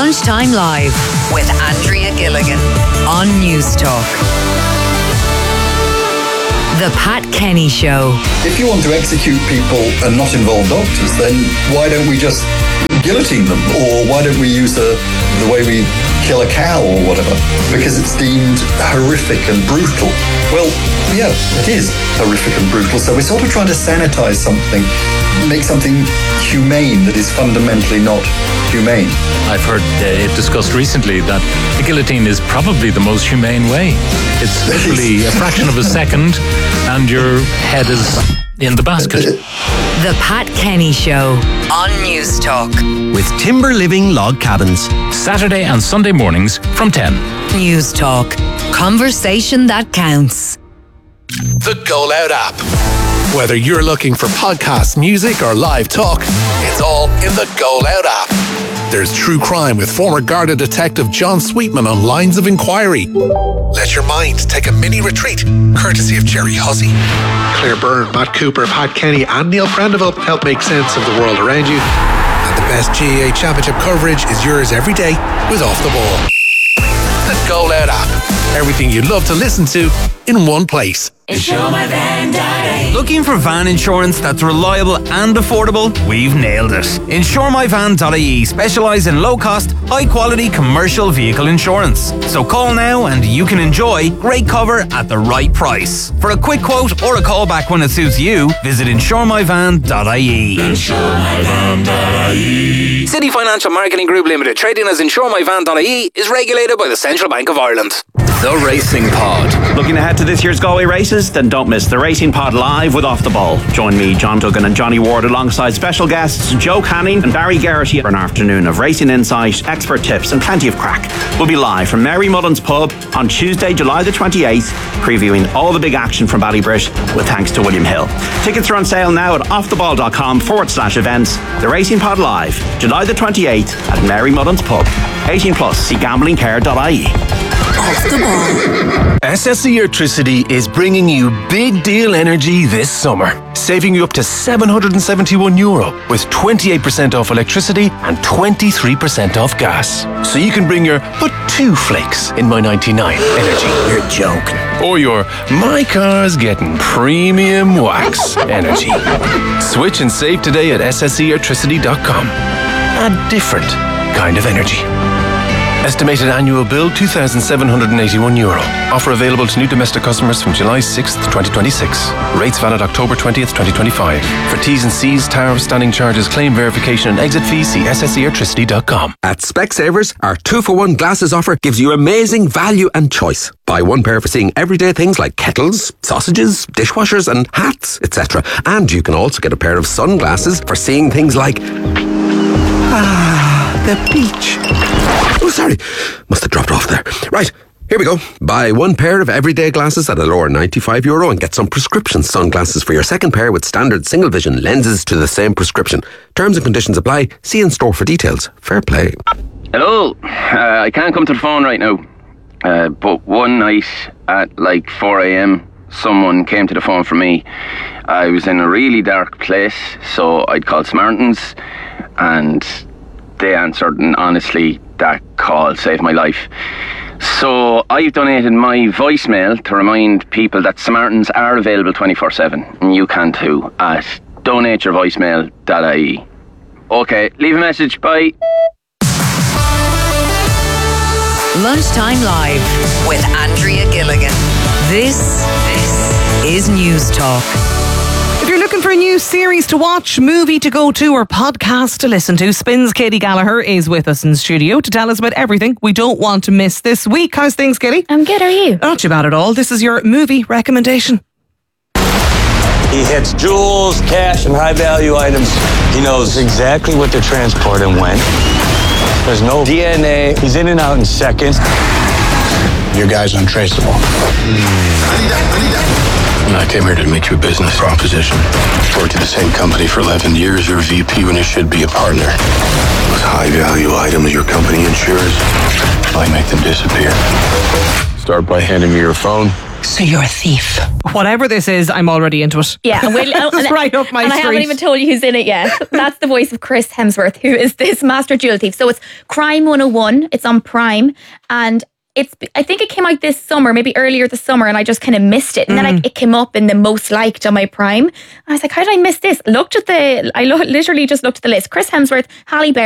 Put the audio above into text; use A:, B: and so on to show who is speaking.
A: Lunchtime Live with Andrea Gilligan on News Talk. The Pat Kenny Show.
B: If you want to execute people and not involve doctors, then why don't we just guillotine them? Or why don't we use the way we kill a cow or whatever? Because it's deemed horrific and brutal. Well, yeah, it is horrific and brutal. So we're sort of trying to sanitize something, make something humane that is fundamentally not humane.
C: I've heard it discussed recently that the guillotine is probably the most humane way. It's literally a fraction of a second and your head is in the basket.
A: The Pat Kenny Show on News Talk.
D: With Timber Living Log Cabins.
C: Saturday and Sunday mornings from 10.
A: News Talk. Conversation that counts.
E: The Go Loud app. Whether you're looking for podcasts, music, or live talk, it's all in the Go Loud app. There's true crime with former Garda detective John Sweetman on Lines of Inquiry. Let your mind take a mini retreat, courtesy of Jerry Hussey. Claire Byrne, Matt Cooper, Pat Kenny, and Neil Prendeville help make sense of the world around you. And the best GAA Championship coverage is yours every day with Off the Ball. The Go Loud app. Everything you'd love to listen to in one place.
F: InsureMyVan.ie. Looking for van insurance that's reliable and affordable? We've nailed it. InsureMyVan.ie specialise in low-cost, high-quality commercial vehicle insurance. So call now and you can enjoy great cover at the right price. For a quick quote or a call back when it suits you, visit InsureMyVan.ie. InsureMyVan.ie. City Financial Marketing Group Limited, trading as InsureMyVan.ie, is regulated by the Central Bank of Ireland.
G: The Racing Pod. Looking ahead to this year's Galway races? Then don't miss The Racing Pod live with Off the Ball. Join me, John Duggan and Johnny Ward alongside special guests Joe Canning and Barry Garrity for an afternoon of racing insight, expert tips and plenty of crack. We'll be live from Mary Mullen's Pub on Tuesday, July the 28th, previewing all the big action from Ballybrit with thanks to William Hill. Tickets are on sale now at offtheball.com/events. The Racing Pod live, July the 28th at Mary Mullen's Pub. 18 plus, see gamblingcare.ie.
A: Off the Ball.
H: SSE Electricity is bringing you big deal energy this summer, saving you up to €771 with 28% off electricity and 23% off gas. So you can bring your but 2 flakes in my 99 energy. You're joking. Or your my car's getting premium wax energy. Switch and save today at SSEelectricity.com. A different kind of energy. Estimated annual bill €2,781. Offer available to new domestic customers from July 6th, 2026. Rates valid October 20th, 2025. For T's and C's, tariffs, standing charges, claim verification and exit fees, see SSEelectricity.com.
I: At Specsavers, our 2-for-1 glasses offer gives you amazing value and choice. Buy one pair for seeing everyday things like kettles, sausages, dishwashers and hats, etc. And you can also get a pair of sunglasses for seeing things like... the beach. Oh, sorry. Must have dropped off there. Right, here we go. Buy one pair of everyday glasses at a lower €95 and get some prescription sunglasses for your second pair with standard single vision lenses to the same prescription. Terms and conditions apply. See in store for details. Fair play.
J: Hello. I can't come to the phone right now. But one night at like 4 a.m, someone came to the phone for me. I was in a really dark place, so I'd called Smartens and they answered, and honestly, that call saved my life. So I've donated my voicemail to remind people that Smartens are available 24/7, and you can too at donateyourvoicemail.ie. Okay, leave a message, bye.
A: Lunchtime Live with Andrea Gilligan. This is News Talk.
K: If you're looking for a new series to watch, movie to go to, or podcast to listen to, Spin's Katie Gallagher is with us in studio to tell us about everything we don't want to miss this week. How's things, Katie?
L: I'm good, how are you?
K: Not too bad at all. This is your movie recommendation.
M: He hits jewels, cash, and high-value items. He knows exactly what to transport and when. There's no DNA. He's in and out in seconds.
N: Your guy's untraceable.
O: I came here to make you a business proposition. Worked at the same company for 11 years. You're a VP when you should be a partner. Those high-value items your company insures, I make them disappear.
P: Start by handing me your phone.
L: So you're a thief.
K: Whatever this is, I'm already into it.
P: Yeah,
K: it's right up my
P: street. And I haven't even told you who's in it yet. That's the voice of Chris Hemsworth, who is this master jewel thief. So it's Crime 101. It's on Prime, and I think it came out this summer, maybe earlier this summer, and I just kind of missed it. And then it came up in the most liked on my Prime. And I was like, how did I miss this? I literally just looked at the list. Chris Hemsworth, Halle Berry,